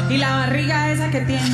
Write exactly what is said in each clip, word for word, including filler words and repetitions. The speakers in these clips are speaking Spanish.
Y la barriga esa que tiene.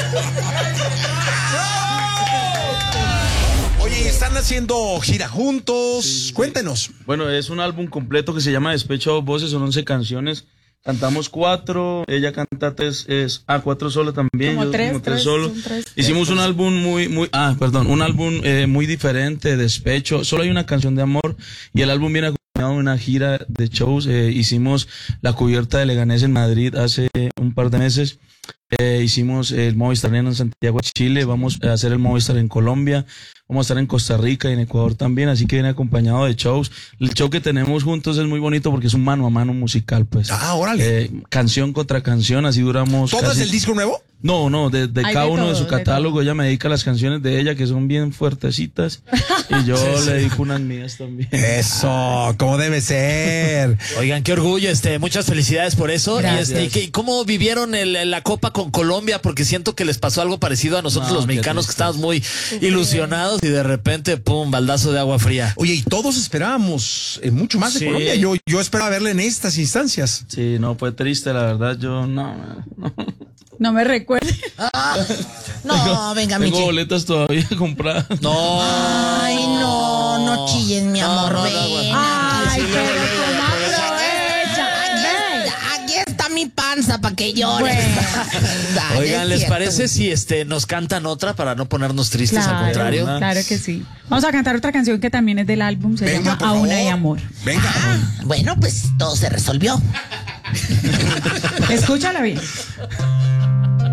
Oye, ¿están haciendo gira juntos? Sí, sí. Cuéntenos. Bueno, es un álbum completo que se llama Despecho a dos voces, son once canciones. Cantamos cuatro, ella canta tres, es, ah, cuatro solo también, como yo tres, como tres, tres solo. tres. Hicimos un álbum muy, muy, ah, perdón, un álbum eh, muy diferente, Despecho. Solo hay una canción de amor y el álbum viene acompañado de una gira de shows. Eh, hicimos la cubierta de Leganés en Madrid hace un par de meses. Eh, hicimos el Movistar Arena en Santiago, Chile. Vamos a hacer el Movistar en Colombia. Vamos a estar en Costa Rica y en Ecuador también, así que viene acompañado de shows. El show que tenemos juntos es muy bonito porque es un mano a mano musical, pues. Ah, órale. Eh, canción contra canción, así duramos. ¿Todo casi... es el disco nuevo? No, no, de, de cada de uno todo, de su catálogo. De ella me dedica las canciones de ella que son bien fuertecitas y yo sí, le dedico unas mías también. Eso, como debe ser. Oigan, qué orgullo, este, muchas felicidades por eso. Gracias. Y este, ¿y cómo vivieron el, la Copa con Colombia? Porque siento que les pasó algo parecido a nosotros No, los mexicanos, que estamos muy ilusionados y de repente, pum, baldazo de agua fría. Oye, y todos esperábamos eh, mucho más de Sí. Colombia. Yo, yo esperaba verla en estas instancias. Sí, no, fue triste, la verdad, yo no, no. No me recuerde. Ah, no, venga, Tengo Michi. boletas todavía compradas. No. Ay, no, no chilles, mi amor, No, no, ven. no, bueno. Ay, Sí, pero sí, sí, ¿cómo aprovecha? Ven. Aquí está mi panza para que llores. Ay, Oigan, es ¿les cierto. parece si este nos cantan otra para no ponernos tristes? Claro, Al contrario. claro que sí. Vamos a cantar otra canción que también es del álbum, se Venga, llama por Aún favor. hay amor. Venga. Ah, bueno, pues todo se resolvió. Escúchala bien.